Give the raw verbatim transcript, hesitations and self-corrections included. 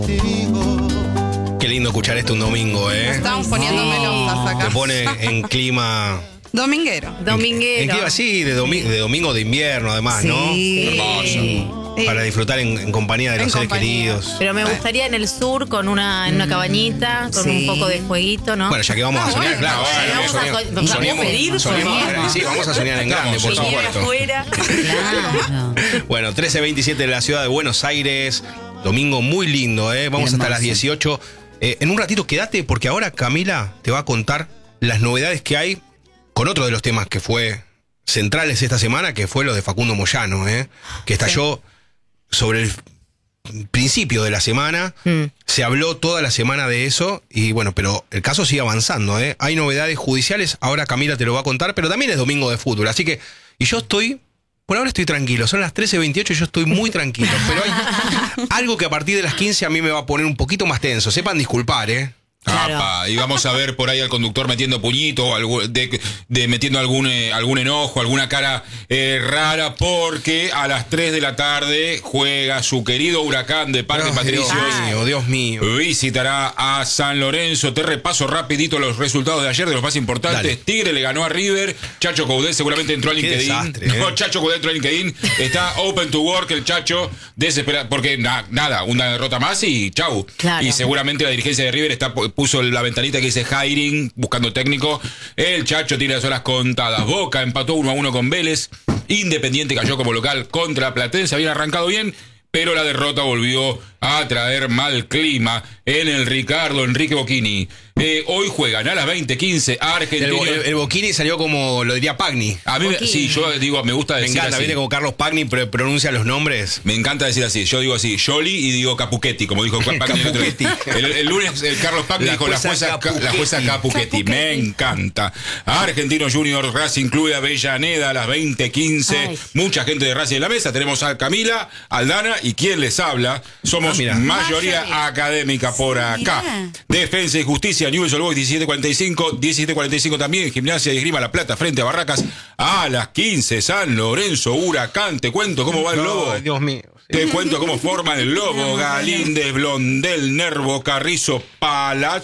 Qué lindo escuchar esto un domingo, ¿eh? Estamos poniendo melosas acá. Te pone en clima... Dominguero. Dominguero. En clima, sí, de, domi de domingo de invierno, además, Sí. ¿no? Hermoso. Para disfrutar en, en compañía de los En seres compañía. queridos. Pero me gustaría en el sur, con una, en una cabañita, con Sí. un poco de jueguito, ¿no? Bueno, ya que vamos a soñar, bueno, claro. bueno, soñemos, vamos a soñemos, so- vamos a soñemos, pedir, soñemos, soñemos. sí, vamos a soñar en grande, por Que nieve supuesto. afuera. Claro. Bueno, trece veintisiete de la ciudad de Buenos Aires. Domingo muy lindo, ¿eh? Vamos hasta Hermoso. las dieciocho. Eh, en un ratito quédate, porque ahora Camila te va a contar las novedades que hay con otro de los temas que fue centrales esta semana, que fue lo de Facundo Moyano, ¿eh? Que estalló sobre el principio de la semana. Mm. Se habló toda la semana de eso y bueno, pero el caso sigue avanzando, ¿eh? Hay novedades judiciales, ahora Camila te lo va a contar, pero también es domingo de fútbol, así que, y yo estoy, por ahora estoy tranquilo, son las trece veintiocho y yo estoy muy tranquilo, pero hay algo que a partir de las quince a mí me va a poner un poquito más tenso, sepan disculpar, ¿eh? Claro. Apa, y vamos a ver por ahí al conductor metiendo puñito, algu- de, de metiendo algún eh, algún enojo, alguna cara eh, rara, porque a las tres de la tarde juega su querido Huracán de Parque Ay, Patricios. Dios mío, Dios mío. Visitará a San Lorenzo. Te repaso rapidito los resultados de ayer, de los más importantes. Dale. Tigre le ganó a River. Chacho Coudet seguramente entró al Qué LinkedIn. desastre, ¿eh? No, Chacho Coudet entró al LinkedIn. Está open to work el Chacho, desesperado, porque na- nada, una derrota más y chau. Claro. Y seguramente la dirigencia de River está puso la ventanita que dice hiring, buscando técnico. El Chacho tiene las horas contadas. Boca empató uno a uno con Vélez. Independiente cayó como local contra Platense. Habían arrancado bien, pero la derrota volvió a traer mal clima en el Ricardo Enrique Bocchini. Eh, hoy juegan a las veinte quince El, Argentina. el, el Bocchini salió como, lo diría Pagni. A mí, me- Bocchini. sí, yo digo, me gusta Me decir encanta, así. viene como Carlos Pagni, pero pronuncia los nombres. Me encanta decir así. Yo digo así, Jolly y digo Capuchetti, como dijo Pagni el otro día. Capuchetti. El, el lunes el Carlos Pagni La dijo la jueza jueza, la jueza Capuchetti. Capuchetti. Me encanta. Argentino Junior Racing Club de Avellaneda a las veinte quince. Ay. Mucha gente de Racing en la mesa. Tenemos a Camila, Aldana y quien les habla. Somos Ah, mira. mayoría Mayoría. académica por acá. Mirá. Defensa y Justicia, Newell's Old Boys diecisiete cuarenta y cinco, diecisiete cuarenta y cinco también, Gimnasia y Esgrima La Plata frente a Barracas a las quince, San Lorenzo, Huracán, te cuento cómo va el Lobo. Ay, Dios mío. Te cuento cómo forman el Lobo, Galíndez, Blondel, Nervo, Carrizo, Palazzo.